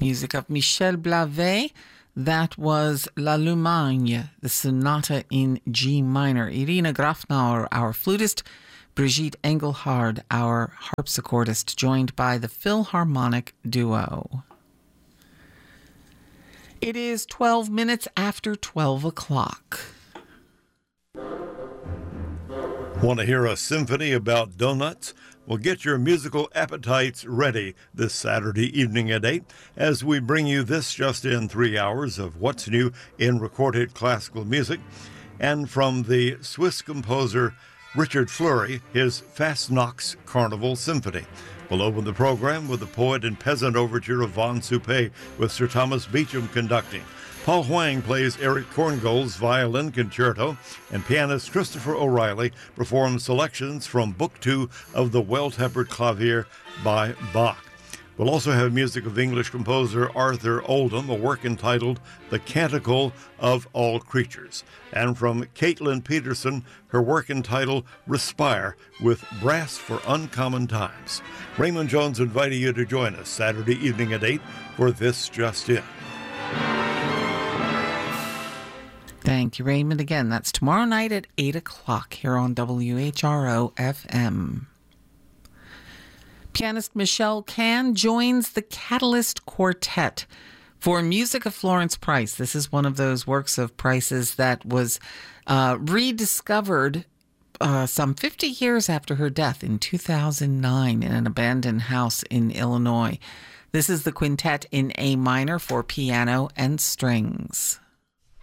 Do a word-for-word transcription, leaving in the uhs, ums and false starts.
music of Michel Blavet. That was L'Allemagne, the sonata in G minor. Irina Grafnauer, our flutist. Brigitte Engelhard, our harpsichordist, joined by the Philharmonic Duo. It is twelve minutes after twelve o'clock. Want to hear a symphony about donuts? Well, get your musical appetites ready this Saturday evening at eight as we bring you this just in three hours of what's new in recorded classical music. And from the Swiss composer Richard Fleury, his Fastnachts Carnival Symphony. We'll open the program with the poet and peasant overture of Von Suppé with Sir Thomas Beecham conducting. Paul Huang plays Eric Korngold's violin concerto, and pianist Christopher O'Reilly performs selections from Book Two of the Well-Tempered Clavier by Bach. We'll also have music of English composer Arthur Oldham, a work entitled The Canticle of All Creatures. And from Caitlin Peterson, her work entitled Respire, with Brass for Uncommon Times. Raymond Jones inviting you to join us Saturday evening at eight for This Just In. Thank you, Raymond. Again, that's tomorrow night at eight o'clock here on W H R O F M. Pianist Michelle Can joins the Catalyst Quartet for music of Florence Price. This is one of those works of Price's that was uh, rediscovered uh, some fifty years after her death in two thousand nine in an abandoned house in Illinois. This is the quintet in A minor for piano and strings.